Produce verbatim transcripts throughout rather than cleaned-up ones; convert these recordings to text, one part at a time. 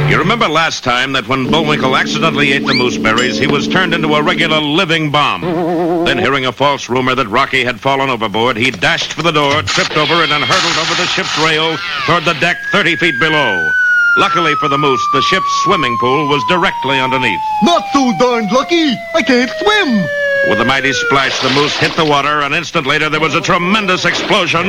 You remember last time that when Bullwinkle accidentally ate the mooseberries, he was turned into a regular living bomb. Then, hearing a false rumor that Rocky had fallen overboard, he dashed for the door, tripped over it, and hurtled over the ship's rail toward the deck thirty feet below. Luckily for the moose, the ship's swimming pool was directly underneath. Not so darned lucky. I can't swim. With a mighty splash, the moose hit the water. An instant later, there was a tremendous explosion.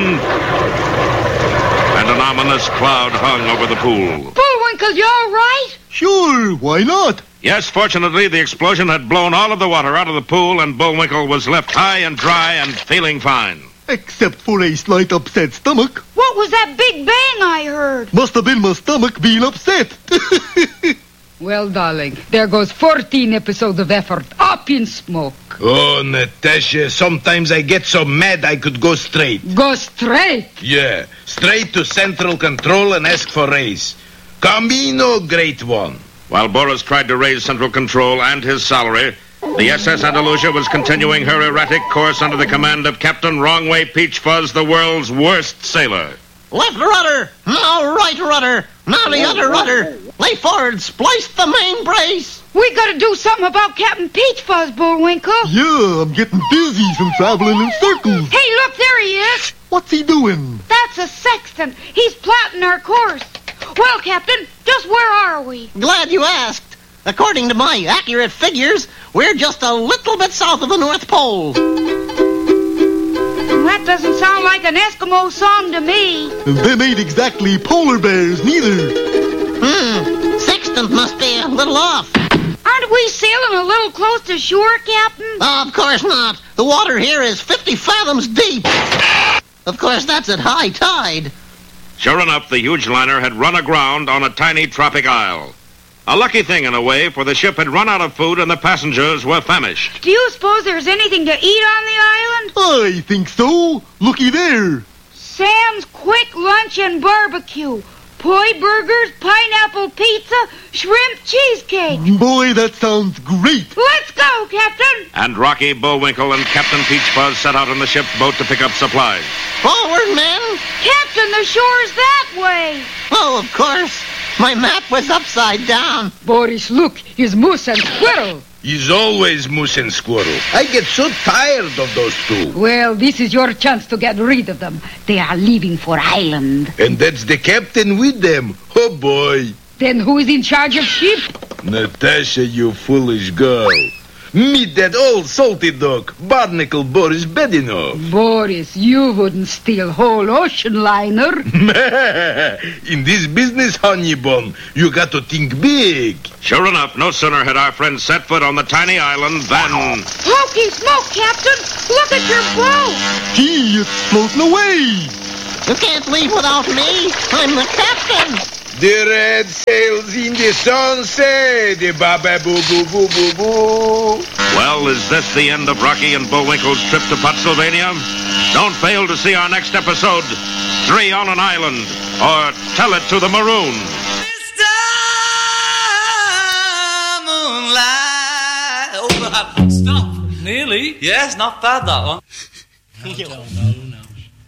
And an ominous cloud hung over the pool. Bullwinkle, you all right? Sure, why not? Yes, fortunately, the explosion had blown all of the water out of the pool, and Bullwinkle was left high and dry and feeling fine. Except for a slight upset stomach. What was that big bang I heard? Must have been my stomach being upset. Well, darling, there goes fourteen episodes of effort up in smoke. Oh, Natasha, sometimes I get so mad I could go straight. Go straight? Yeah, straight to Central Control and ask for raise. Camino, great one. While Boris tried to raise Central Control and his salary, the S S Andalusia was continuing her erratic course under the command of Captain Wrongway Peach Fuzz, the world's worst sailor. Left rudder, now right rudder, now the other rudder. Lay forward, splice the main brace. We gotta do something about Captain Peach Fuzz, Bullwinkle. Yeah, I'm getting dizzy from traveling in circles. Hey, look, there he is. What's he doing? That's a sextant. He's plotting our course. Well, Captain, just where are we? Glad you asked. According to my accurate figures, we're just a little bit south of the North Pole. That doesn't sound like an Eskimo song to me. Them ain't exactly polar bears, neither. Hmm, sextant must be a little off. Aren't we sailing a little close to shore, Captain? Oh, of course not. The water here is fifty fathoms deep. Of course, that's at high tide. Sure enough, the huge liner had run aground on a tiny tropic isle. A lucky thing, in a way, for the ship had run out of food and the passengers were famished. Do you suppose there's anything to eat on the island? I think so. Looky there. Sam's Quick Lunch and Barbecue. Poi burgers, pineapple pizza, shrimp cheesecake. Boy, that sounds great. Let's go, Captain. And Rocky, Bullwinkle, and Captain Peach Fuzz set out on the ship's boat to pick up supplies. Forward, men. Captain, the shore's that way. Oh, of course. My map was upside down. Boris, look, he's moose and squirrel. He's always moose and squirrel. I get so tired of those two. Well, this is your chance to get rid of them. They are leaving for Island. And that's the captain with them. Oh, boy. Then who is in charge of ship? Natasha, you foolish girl. Meet that old salty dog, Barnacle Boris Bedinov. Boris, you wouldn't steal whole ocean liner. In this business, honey bun, you got to think big. Sure enough, no sooner had our friends set foot on the tiny island than... Hokey smoke, Captain! Look at your boat! Gee, it's floating away. You can't leave without me. I'm the captain. The red sails in the sunset, the ba-ba-boo-boo-boo-boo-boo. Well, is this the end of Rocky and Bullwinkle's trip to Pottsylvania? Don't fail to see our next episode, Three on an Island, or Tell It to the Maroon. Mister Moonlight. Oh, stop. Nearly. Yes, not bad, that one.